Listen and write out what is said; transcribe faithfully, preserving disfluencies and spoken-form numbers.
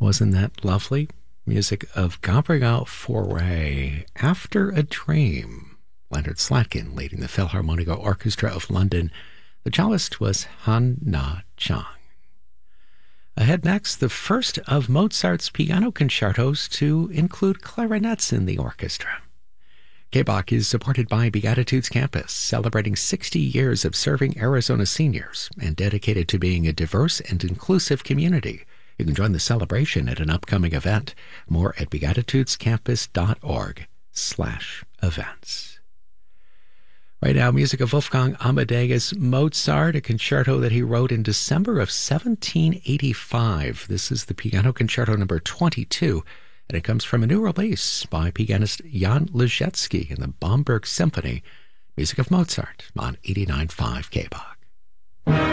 Wasn't that lovely? Music of Gabriel Fauré, After a Dream. Leonard Slatkin leading the Philharmonic Orchestra of London. The cellist was Han Na Chang. Ahead next, the first of Mozart's piano concertos to include clarinets in the orchestra. K B O C is supported by Beatitudes Campus, celebrating sixty years of serving Arizona seniors and dedicated to being a diverse and inclusive community. You can join the celebration at an upcoming event. More at beatitudescampus.org slash events. Right now, music of Wolfgang Amadeus Mozart, a concerto that he wrote in December of seventeen eighty-five. This is the Piano Concerto number twenty-two, and it comes from a new release by pianist Jan Ležecký in the Bamberg Symphony. Music of Mozart on eighty-nine point five K B O C.